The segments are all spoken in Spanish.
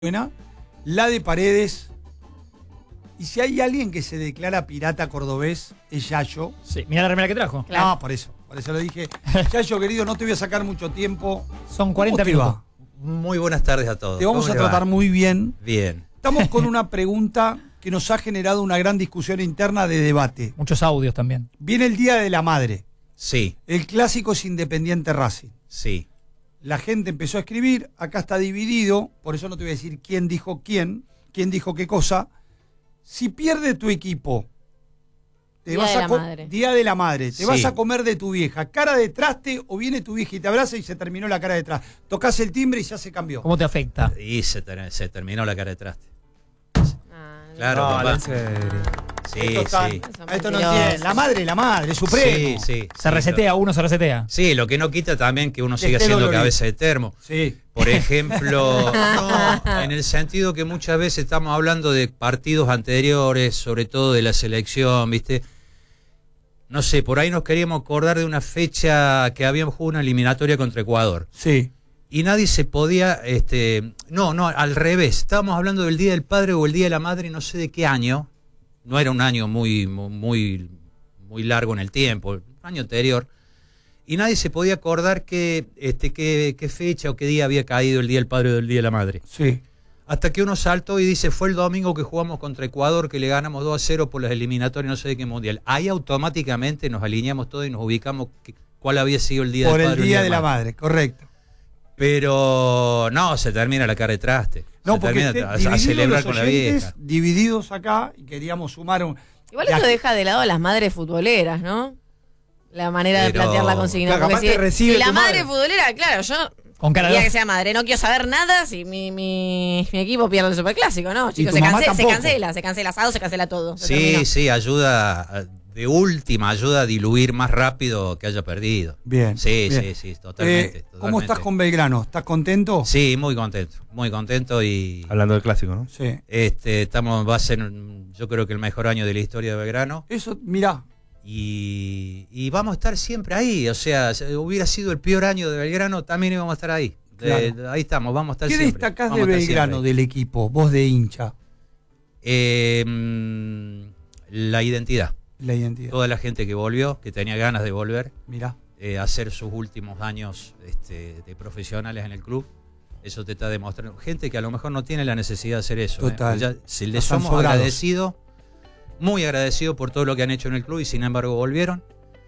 buena, la de Paredes. Y si hay alguien que se declara pirata cordobés, es Yayo. Sí, mira la remera que trajo. Claro. No, por eso lo dije. Yayo, querido, no te voy a sacar mucho tiempo. Son 40 ¿Cómo te minutos. va? Muy buenas tardes a todos. Te vamos ¿Cómo a le va? tratar muy bien. Bien. Estamos con una pregunta que nos ha generado una gran discusión interna de debate. Muchos audios también. Viene el Día de la Madre. Sí, El clásico es Independiente Racing. sí. La gente empezó a escribir, acá está dividido, por eso no te voy a decir quién dijo quién dijo qué cosa. Si pierde tu equipo, te Día vas de a la madre. Día de la Madre, te Sí. vas a comer de tu vieja, cara de traste, o viene tu vieja y te abraza y se terminó la cara de traste. Tocas el timbre y ya se cambió. ¿Cómo te afecta? Y se terminó la cara de traste. Ah, Claro, No, papá. en serio. Sí, Esto sí. esto no mentiroso. entiende. La madre, supremo. Sí. Se resetea, uno se resetea. Sí, lo que no quita también que uno Que siga esté siendo dolorido. cabeza de termo. Sí. Por ejemplo, no, en el sentido que muchas veces estamos hablando de partidos anteriores, sobre todo de la selección, ¿viste? No sé, por ahí nos queríamos acordar de una fecha que habíamos jugado una eliminatoria contra Ecuador. Sí. Y nadie se podía, no, al revés. Estábamos hablando del Día del Padre o el Día de la Madre, no sé de qué año. No era un año muy largo en el tiempo, un año anterior. Y nadie se podía acordar qué fecha o qué día había caído el Día del Padre o el Día de la Madre. Sí. Hasta que uno saltó y dice, fue el domingo que jugamos contra Ecuador, que le ganamos 2-0 por las eliminatorias, no sé de qué mundial. Ahí automáticamente nos alineamos todos y nos ubicamos cuál había sido el Día Por del el Padre o Día de la Madre, correcto. Pero no, se termina la cara de traste. No, Se porque termina a divididos celebrar los con la oyentes, vieja. divididos acá, y queríamos sumar un... Igual La- esto deja de lado a las madres futboleras, ¿no? La manera de Pero- plantear la consigna. Claro, Porque capaz que recibe si la tu madre madre. futbolera, claro, yo Con cara de quería que dos. sea madre, no quiero saber nada si mi equipo pierde el superclásico, ¿no? Chicos, tu mamá se tampoco. cancela asado, se cancela todo. se terminó. Sí, ayuda, de última, ayuda a diluir más rápido que haya perdido. Bien. Sí, bien. sí, totalmente. ¿Cómo estás con Belgrano? ¿Estás contento? Sí, muy contento y Hablando del clásico, ¿no? Sí. va a ser, yo creo que el mejor año de la historia de Belgrano. Eso, mirá, Y vamos a estar siempre ahí, o sea, hubiera sido el peor año de Belgrano, también íbamos a estar ahí. Claro. Ahí estamos, vamos a estar ¿qué siempre. destacás Vamos de a estar Belgrano, siempre. del equipo, vos de hincha? La identidad. La identidad. Toda la gente que volvió, que tenía ganas de volver, Mirá. a hacer sus últimos años de profesionales en el club. Eso te está demostrando. Gente que a lo mejor no tiene la necesidad de hacer eso. Total. Ya, si les Están somos sobrados. agradecidos, muy agradecidos por todo lo que han hecho en el club y sin embargo volvieron.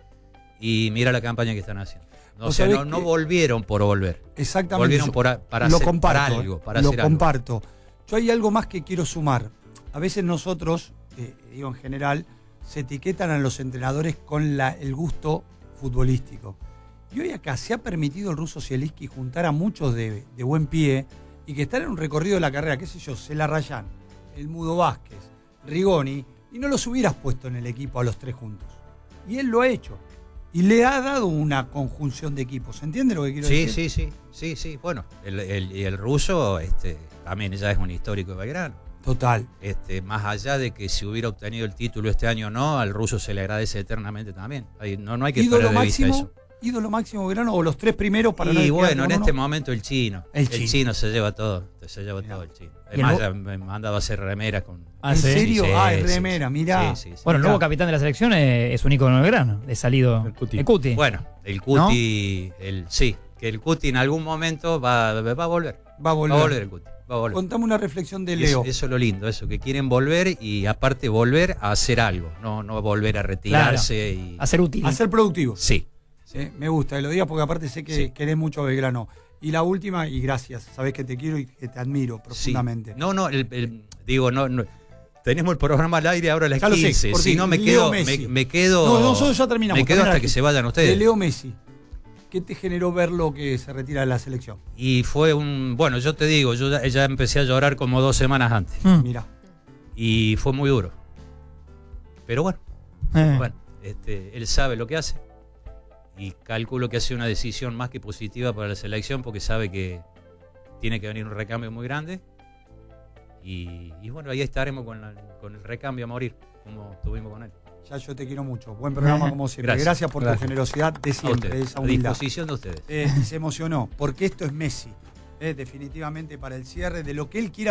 Y mira la campaña que están haciendo. O Vos sea, sabés no que- volvieron por volver. Exactamente. Volvieron Yo para lo hacer comparto, para algo, para lo hacer algo. comparto. Yo hay algo más que quiero sumar. A veces nosotros, digo en general, se etiquetan a los entrenadores con el gusto futbolístico. Y hoy acá se ha permitido el ruso Zielinski juntar a muchos de buen pie y que están en un recorrido de la carrera, qué sé yo, Celarrayán, el Mudo Vázquez, Rigoni, y no los hubieras puesto en el equipo a los tres juntos. Y él lo ha hecho. Y le ha dado una conjunción de equipos. ¿Se entiende lo que quiero decir? Sí. Bueno, el ruso también ya es un histórico de Belgrano. Total. Más allá de que si hubiera obtenido el título este año o no, al ruso se le agradece eternamente también. No hay que ¿Ídolo perder de vista máximo? eso. ¿Ídolo máximo Belgrano o los tres primeros para no Y quedar bueno, con en uno? este momento el chino. El El chino. chino se lleva todo. Se lleva Mirá. todo el chino. ¿Y el Además, nu- ya me mandaba a hacer remeras con. Ah, ¿En sí. serio? Sí, Es sí, remera, sí. mirá. Sí. Bueno, el Mirá. nuevo capitán de la selección es un ícono de Belgrano. Es salido El Cuti. el Cuti. Bueno, el Cuti. Que el Cuti en algún momento va a volver. Va a volver. Va a volver el Cuti. Va a volver. Contame una reflexión de Y Leo. eso es lo lindo, eso, que quieren volver y aparte volver a hacer algo, no volver a retirarse y. A ser útil. A ser productivo. Sí. Me gusta, lo digas porque aparte sé que Sí. querés mucho a Belgrano. Y la última, y gracias, sabés que te quiero y que te admiro profundamente. Sí. No, digo, no. Tenemos el programa al aire ahora a las Ya lo sé, 15. por Si ti, no, me Leo quedo. Messi. Me quedo. No, nosotros ya terminamos. Me quedo También hasta aquí. que se vayan De ustedes. Leo Messi. ¿Qué te generó verlo que se retira de la selección? Y fue un. Bueno, yo te digo, yo ya empecé a llorar como 2 semanas antes. Mirá. Y fue muy duro. Pero bueno, bueno, él sabe lo que hace. Y calculo que hace una decisión más que positiva para la selección porque sabe que tiene que venir un recambio muy grande. Y bueno, ahí estaremos con el recambio a morir, como estuvimos con él. Ya yo te quiero mucho. Buen programa como siempre. Gracias por tu generosidad de A siempre, ustedes, esa a humildad. disposición de ustedes. Se emocionó, porque esto es Messi. definitivamente para el cierre de lo que él quiera